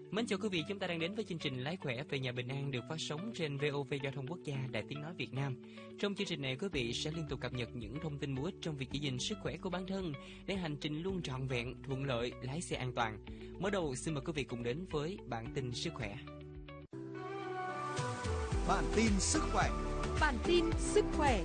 Mến chào quý vị, chúng ta đang đến với chương trình Lái Khỏe Về Nhà Bình An được phát sóng trên VOV Giao thông Quốc gia, Đài Tiếng Nói Việt Nam. Trong chương trình này, quý vị sẽ liên tục cập nhật những thông tin bổ ích trong việc giữ gìn sức khỏe của bản thân để hành trình luôn trọn vẹn, thuận lợi, lái xe an toàn. Mở đầu, xin mời quý vị cùng đến với bản tin sức khỏe. Bản tin sức khỏe. Bản tin sức khỏe.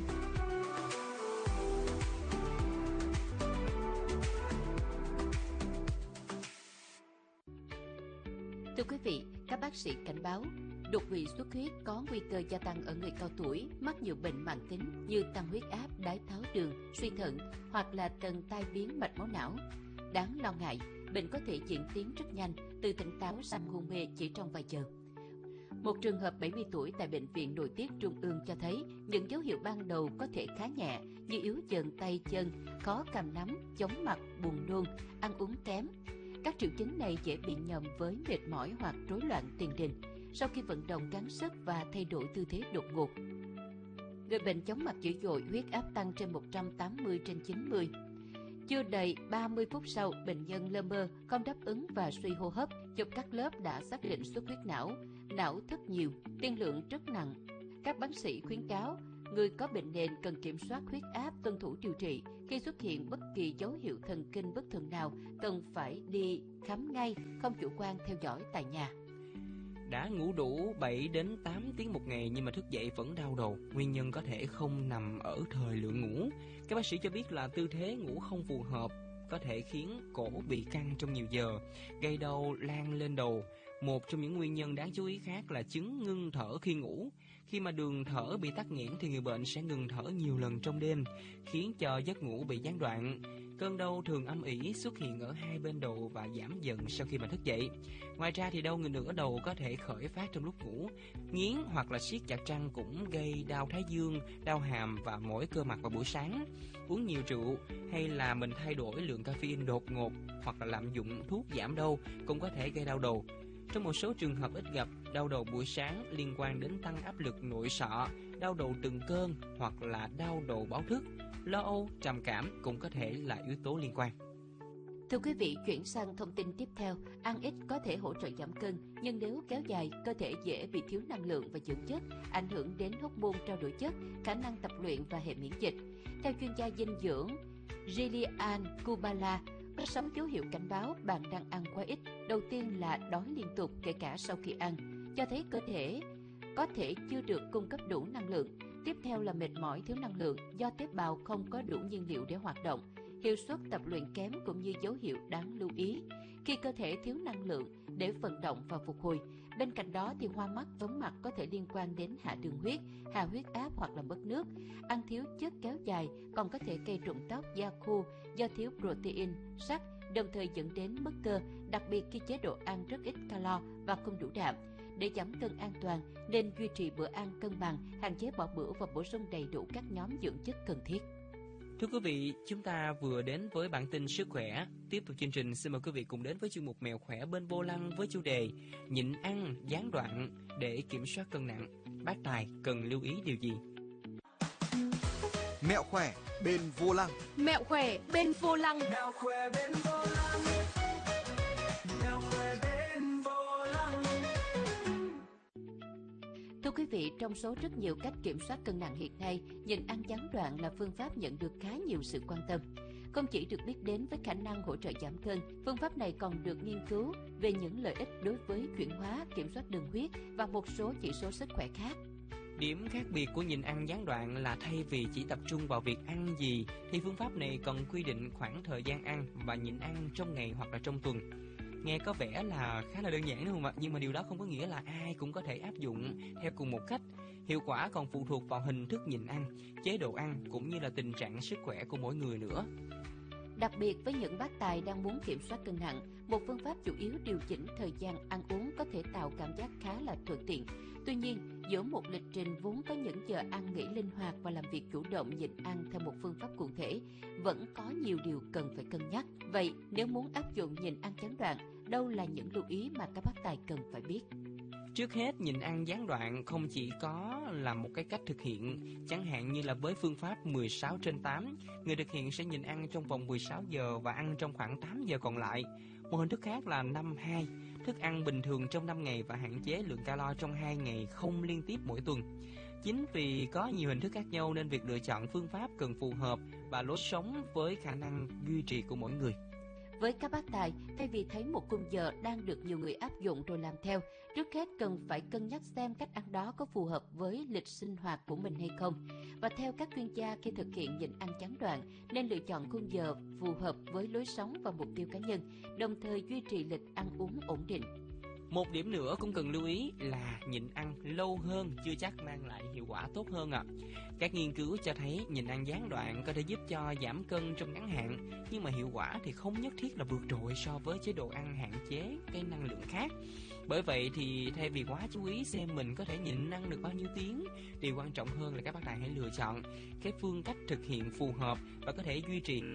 Thưa quý vị, các bác sĩ cảnh báo đột quỵ xuất huyết có nguy cơ gia tăng ở người cao tuổi, mắc nhiều bệnh mãn tính như tăng huyết áp, đái tháo đường, suy thận hoặc là tần tai biến mạch máu não. Đáng lo ngại, bệnh có thể diễn tiến rất nhanh, từ tỉnh táo sang hôn mê chỉ trong vài giờ. Một trường hợp 70 tuổi tại Bệnh viện Nội tiết Trung ương cho thấy những dấu hiệu ban đầu có thể khá nhẹ như yếu dần tay chân, khó cầm nắm, chóng mặt, buồn nôn, ăn uống kém. Các triệu chứng này dễ bị nhầm với mệt mỏi hoặc rối loạn tiền đình sau khi vận động gắng sức và thay đổi tư thế đột ngột. Người bệnh chóng mặt dữ dội, huyết áp tăng trên 180/90. Chưa đầy 30 phút sau, bệnh nhân lơ mơ, không đáp ứng và suy hô hấp. Chụp các lớp đã xác định xuất huyết não, não thất nhiều, tiên lượng rất nặng. Các bác sĩ khuyến cáo người có bệnh nền cần kiểm soát huyết áp, tuân thủ điều trị. Khi xuất hiện bất kỳ dấu hiệu thần kinh bất thường nào, cần phải đi khám ngay, không chủ quan theo dõi tại nhà. Đã ngủ đủ 7 đến 8 tiếng một ngày nhưng mà thức dậy vẫn đau đầu. Nguyên nhân có thể không nằm ở thời lượng ngủ. Các bác sĩ cho biết là tư thế ngủ không phù hợp có thể khiến cổ bị căng trong nhiều giờ, gây đau lan lên đầu. Một trong những nguyên nhân đáng chú ý khác là chứng ngưng thở khi ngủ. Khi mà đường thở bị tắc nghẽn thì người bệnh sẽ ngừng thở nhiều lần trong đêm, khiến cho giấc ngủ bị gián đoạn. Cơn đau thường âm ỉ, xuất hiện ở hai bên đầu và giảm dần sau khi mà thức dậy. Ngoài ra thì đau nửa đầu có thể khởi phát trong lúc ngủ. Nghiến hoặc là siết chặt răng cũng gây đau thái dương, đau hàm và mỏi cơ mặt vào buổi sáng. Uống nhiều rượu hay là mình thay đổi lượng caffeine đột ngột hoặc là lạm dụng thuốc giảm đau cũng có thể gây đau đầu. Trong một số trường hợp ít gặp, đau đầu buổi sáng liên quan đến tăng áp lực nội sọ, đau đầu từng cơn hoặc là đau đầu báo thức. Lo âu, trầm cảm cũng có thể là yếu tố liên quan. Thưa quý vị, chuyển sang thông tin tiếp theo. Ăn ít có thể hỗ trợ giảm cân, nhưng nếu kéo dài, cơ thể dễ bị thiếu năng lượng và dưỡng chất, ảnh hưởng đến hormone trao đổi chất, khả năng tập luyện và hệ miễn dịch. Theo chuyên gia dinh dưỡng Gillian Kubala, có 6 dấu hiệu cảnh báo bạn đang ăn quá ít. Đầu tiên là đói liên tục kể cả sau khi ăn, cho thấy cơ thể có thể chưa được cung cấp đủ năng lượng. Tiếp theo là mệt mỏi, thiếu năng lượng do tế bào không có đủ nhiên liệu để hoạt động. Hiệu suất tập luyện kém cũng như dấu hiệu đáng lưu ý khi cơ thể thiếu năng lượng để vận động và phục hồi. Bên cạnh đó thì hoa mắt, chóng mặt có thể liên quan đến hạ đường huyết, hạ huyết áp hoặc là mất nước. Ăn thiếu chất kéo dài còn có thể gây rụng tóc, da khô do thiếu protein, sắt, đồng thời dẫn đến mất cơ, đặc biệt khi chế độ ăn rất ít calo và không đủ đạm. Để giảm cân an toàn, nên duy trì bữa ăn cân bằng, hạn chế bỏ bữa và bổ sung đầy đủ các nhóm dưỡng chất cần thiết. Thưa quý vị, chúng ta vừa đến với bản tin sức khỏe. Tiếp tục chương trình, xin mời quý vị cùng đến với chuyên mục Mẹo Khỏe bên vô lăng với chủ đề nhịn ăn, gián đoạn để kiểm soát cân nặng. Bác Tài cần lưu ý điều gì? Mẹo khỏe bên vô lăng. Mẹo khỏe bên vô lăng. Mẹo khỏe bên vô lăng. Mẹo khỏe bên vô lăng. Thưa quý vị, trong số rất nhiều cách kiểm soát cân nặng hiện nay, nhịn ăn gián đoạn là phương pháp nhận được khá nhiều sự quan tâm. Không chỉ được biết đến với khả năng hỗ trợ giảm cân, phương pháp này còn được nghiên cứu về những lợi ích đối với chuyển hóa, kiểm soát đường huyết và một số chỉ số sức khỏe khác. Điểm khác biệt của nhịn ăn gián đoạn là thay vì chỉ tập trung vào việc ăn gì, thì phương pháp này còn quy định khoảng thời gian ăn và nhịn ăn trong ngày hoặc là trong tuần. Nghe có vẻ là khá là đơn giản đúng không ạ? Nhưng mà điều đó không có nghĩa là ai cũng có thể áp dụng theo cùng một cách. Hiệu quả còn phụ thuộc vào hình thức nhịn ăn, chế độ ăn cũng như là tình trạng sức khỏe của mỗi người nữa. Đặc biệt với những bác tài đang muốn kiểm soát cân nặng, một phương pháp chủ yếu điều chỉnh thời gian ăn uống có thể tạo cảm giác khá là thuận tiện. Tuy nhiên, giữa một lịch trình vốn có những giờ ăn nghỉ linh hoạt và làm việc chủ động nhịn ăn theo một phương pháp cụ thể, vẫn có nhiều điều cần phải cân nhắc. Vậy, nếu muốn áp dụng nhịn ăn gián đoạn, đâu là những lưu ý mà các bác tài cần phải biết? Trước hết, nhịn ăn gián đoạn không chỉ có là một cái cách thực hiện, chẳng hạn như là với phương pháp 16/8, người thực hiện sẽ nhịn ăn trong vòng 16 giờ và ăn trong khoảng 8 giờ còn lại. Một hình thức khác là 5-2. thức ăn bình thường trong 5 ngày và hạn chế lượng calo trong 2 ngày không liên tiếp mỗi tuần. Chính vì có nhiều hình thức khác nhau nên việc lựa chọn phương pháp cần phù hợp và lối sống với khả năng duy trì của mỗi người. Với các bác tài, thay vì thấy một khung giờ đang được nhiều người áp dụng rồi làm theo, trước hết cần phải cân nhắc xem cách ăn đó có phù hợp với lịch sinh hoạt của mình hay không. Và theo các chuyên gia, khi thực hiện nhịn ăn gián đoạn, nên lựa chọn khung giờ phù hợp với lối sống và mục tiêu cá nhân, đồng thời duy trì lịch ăn uống ổn định. Một điểm nữa cũng cần lưu ý là nhịn ăn lâu hơn chưa chắc mang lại hiệu quả tốt hơn ạ. Các nghiên cứu cho thấy nhịn ăn gián đoạn có thể giúp cho giảm cân trong ngắn hạn, nhưng mà hiệu quả thì không nhất thiết là vượt trội so với chế độ ăn hạn chế cái năng lượng khác. Bởi vậy thì thay vì quá chú ý xem mình có thể nhịn ăn được bao nhiêu tiếng, điều quan trọng hơn là các bác tài hãy lựa chọn cái phương cách thực hiện phù hợp và có thể duy trì.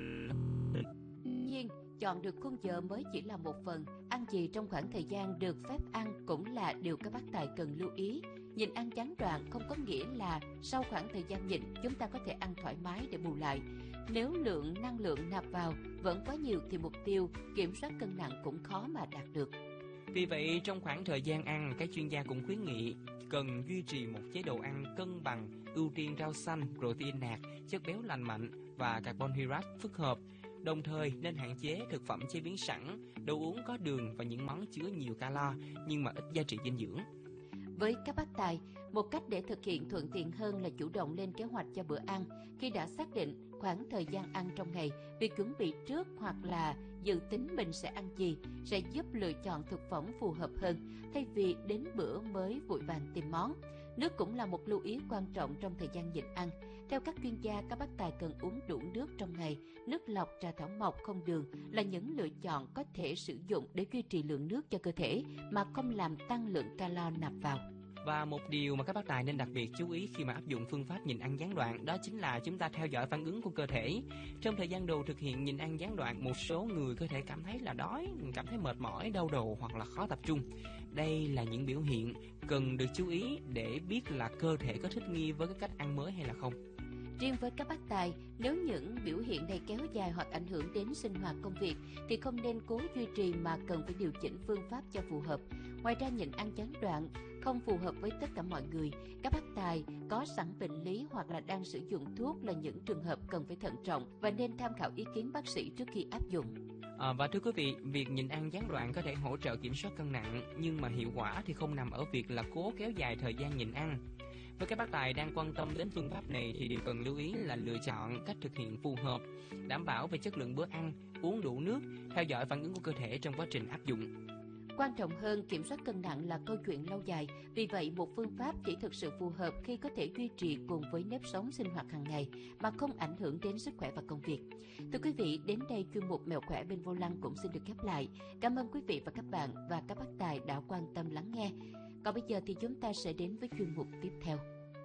Nhưng chọn được khung giờ mới chỉ là một phần, ăn gì trong khoảng thời gian được phép ăn cũng là điều các bác tài cần lưu ý. Nhịn ăn gián đoạn không có nghĩa là sau khoảng thời gian nhịn chúng ta có thể ăn thoải mái để bù lại. Nếu lượng năng lượng nạp vào vẫn quá nhiều thì mục tiêu kiểm soát cân nặng cũng khó mà đạt được. Vì vậy trong khoảng thời gian ăn, các chuyên gia cũng khuyến nghị cần duy trì một chế độ ăn cân bằng, ưu tiên rau xanh, protein nạc, chất béo lành mạnh và carbon hydrate phức hợp. Đồng thời nên hạn chế thực phẩm chế biến sẵn, đồ uống có đường và những món chứa nhiều calo nhưng mà ít giá trị dinh dưỡng. Với các bác tài, một cách để thực hiện thuận tiện hơn là chủ động lên kế hoạch cho bữa ăn. Khi đã xác định khoảng thời gian ăn trong ngày, việc chuẩn bị trước hoặc là dự tính mình sẽ ăn gì sẽ giúp lựa chọn thực phẩm phù hợp hơn, thay vì đến bữa mới vội vàng tìm món. Nước cũng là một lưu ý quan trọng trong thời gian nhịn ăn. Theo các chuyên gia, các bác tài cần uống đủ nước trong ngày. Nước lọc, trà thảo mộc không đường là những lựa chọn có thể sử dụng để duy trì lượng nước cho cơ thể mà không làm tăng lượng calo nạp vào. Và một điều mà các bác tài nên đặc biệt chú ý khi mà áp dụng phương pháp nhịn ăn gián đoạn đó chính là chúng ta theo dõi phản ứng của cơ thể. Trong thời gian đầu thực hiện nhịn ăn gián đoạn, một số người có thể cảm thấy là đói, cảm thấy mệt mỏi, đau đầu hoặc là khó tập trung. Đây là những biểu hiện cần được chú ý để biết là cơ thể có thích nghi với cái cách ăn mới hay là không. Riêng với các bác tài, nếu những biểu hiện này kéo dài hoặc ảnh hưởng đến sinh hoạt công việc thì không nên cố duy trì mà cần phải điều chỉnh phương pháp cho phù hợp. Ngoài ra, nhịn ăn gián đoạn không phù hợp với tất cả mọi người. Các bác tài có sẵn bệnh lý hoặc là đang sử dụng thuốc là những trường hợp cần phải thận trọng và nên tham khảo ý kiến bác sĩ trước khi áp dụng. Và thưa quý vị, việc nhịn ăn gián đoạn có thể hỗ trợ kiểm soát cân nặng, nhưng mà hiệu quả thì không nằm ở việc là cố kéo dài thời gian nhịn ăn. Với các bác tài đang quan tâm đến phương pháp này thì điều cần lưu ý là lựa chọn cách thực hiện phù hợp, đảm bảo về chất lượng bữa ăn, uống đủ nước, theo dõi phản ứng của cơ thể trong quá trình áp dụng. Quan trọng hơn, kiểm soát cân nặng là câu chuyện lâu dài. Vì vậy, một phương pháp chỉ thực sự phù hợp khi có thể duy trì cùng với nếp sống sinh hoạt hàng ngày mà không ảnh hưởng đến sức khỏe và công việc. Thưa quý vị, đến đây chuyên mục Mẹo khỏe bên vô lăng cũng xin được khép lại. Cảm ơn quý vị và các bạn và các bác tài đã quan tâm lắng nghe. Còn bây giờ thì chúng ta sẽ đến với chuyên mục tiếp theo.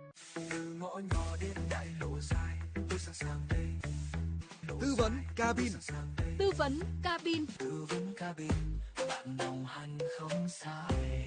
Từ ngõ nhỏ đến đại lộ dài, tôi sẵn sàng đây. Tư vấn cabin. Tư vấn cabin. Tư vấn cabin, bạn đồng hành không sai.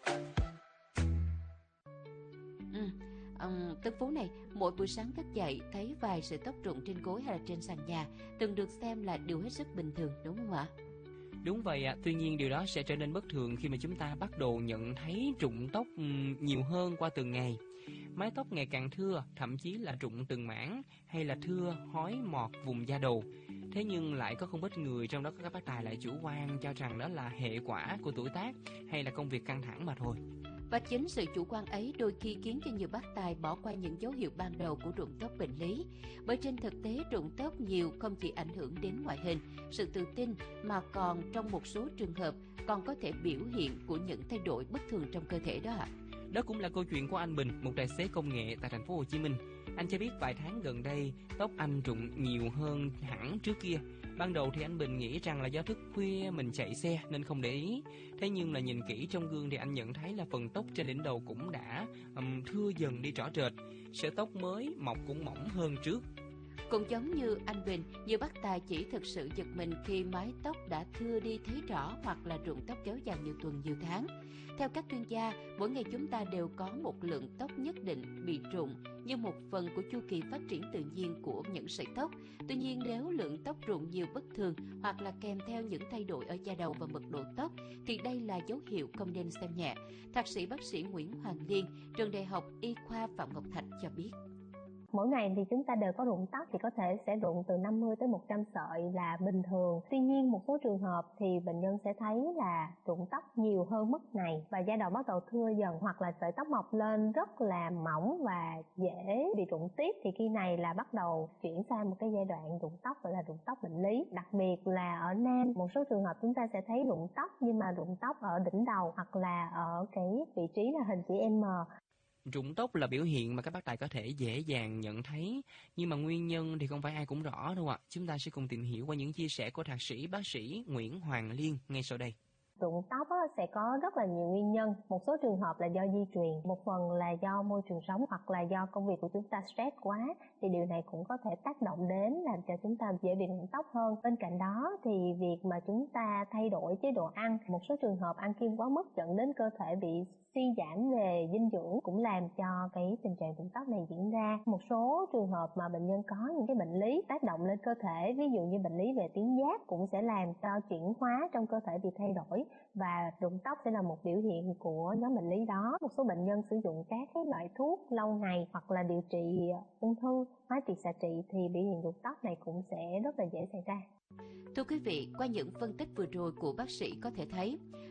Tân Phú này, mỗi buổi sáng thức dậy thấy vài sợi tóc rụng trên gối hay là trên sàn nhà từng được xem là điều hết sức bình thường, đúng không ạ? Đúng vậy ạ, tuy nhiên điều đó sẽ trở nên bất thường khi mà chúng ta bắt đầu nhận thấy rụng tóc nhiều hơn qua từng ngày. Mái tóc ngày càng thưa, thậm chí là rụng từng mảng hay là thưa, hói mọt vùng da đầu. Thế nhưng lại có không ít người, trong đó các bác tài lại chủ quan cho rằng đó là hệ quả của tuổi tác hay là công việc căng thẳng mà thôi. Và chính sự chủ quan ấy đôi khi khiến cho nhiều bác tài bỏ qua những dấu hiệu ban đầu của rụng tóc bệnh lý. Bởi trên thực tế, rụng tóc nhiều không chỉ ảnh hưởng đến ngoại hình, sự tự tin mà còn trong một số trường hợp còn có thể biểu hiện của những thay đổi bất thường trong cơ thể đó ạ. Đó cũng là câu chuyện của anh Bình, một tài xế công nghệ tại thành phố Hồ Chí Minh. Anh cho biết vài tháng gần đây, tóc anh rụng nhiều hơn hẳn trước kia. Ban đầu thì anh Bình nghĩ rằng là do thức khuya mình chạy xe nên không để ý. Thế nhưng là nhìn kỹ trong gương thì anh nhận thấy là phần tóc trên đỉnh đầu cũng đã thưa dần đi rõ rệt. Sợi tóc mới mọc cũng mỏng hơn trước. Cũng giống như anh Bình, nhiều bác tài chỉ thực sự giật mình khi mái tóc đã thưa đi thấy rõ hoặc là rụng tóc kéo dài nhiều tuần nhiều tháng. Theo các chuyên gia, mỗi ngày chúng ta đều có một lượng tóc nhất định bị rụng như một phần của chu kỳ phát triển tự nhiên của những sợi tóc. Tuy nhiên, nếu lượng tóc rụng nhiều bất thường hoặc là kèm theo những thay đổi ở da đầu và mật độ tóc thì đây là dấu hiệu không nên xem nhẹ. Thạc sĩ bác sĩ Nguyễn Hoàng Liên, trường Đại học Y khoa Phạm Ngọc Thạch cho biết. Mỗi ngày thì chúng ta đều có rụng tóc, thì có thể sẽ rụng từ 50 tới 100 sợi là bình thường. Tuy nhiên một số trường hợp thì bệnh nhân sẽ thấy là rụng tóc nhiều hơn mức này và da đầu bắt đầu thưa dần, hoặc là sợi tóc mọc lên rất là mỏng và dễ bị rụng tiếp, thì khi này là bắt đầu chuyển sang một cái giai đoạn rụng tóc gọi là rụng tóc bệnh lý. Đặc biệt là ở nam, một số trường hợp chúng ta sẽ thấy rụng tóc nhưng mà rụng tóc ở đỉnh đầu hoặc là ở cái vị trí là hình chữ M. Rụng tóc là biểu hiện mà các bác tài có thể dễ dàng nhận thấy, nhưng mà nguyên nhân thì không phải ai cũng rõ đâu ạ. Chúng ta sẽ cùng tìm hiểu qua những chia sẻ của thạc sĩ bác sĩ Nguyễn Hoàng Liên ngay sau đây. Rụng tóc sẽ có rất là nhiều nguyên nhân. Một số trường hợp là do di truyền, một phần là do môi trường sống hoặc là do công việc của chúng ta stress quá, thì điều này cũng có thể tác động đến làm cho chúng ta dễ bị rụng tóc hơn. Bên cạnh đó thì việc mà chúng ta thay đổi chế độ ăn, một số trường hợp ăn kiêng quá mức dẫn đến cơ thể bị suy giảm về dinh dưỡng cũng làm cho cái tình trạng rụng tóc này diễn ra. Một số trường hợp mà bệnh nhân có những cái bệnh lý tác động lên cơ thể, ví dụ như bệnh lý về tuyến giáp cũng sẽ làm cho chuyển hóa trong cơ thể bị thay đổi, và rụng tóc sẽ là một biểu hiện của nhóm bệnh lý đó. Một số bệnh nhân sử dụng các cái loại thuốc lâu ngày hoặc là điều trị ung thư, hóa triệt xạ trị thì biểu hiện rụng tóc này cũng sẽ rất là dễ xảy ra. Thưa quý vị, qua những phân tích vừa rồi của bác sĩ có thể thấy,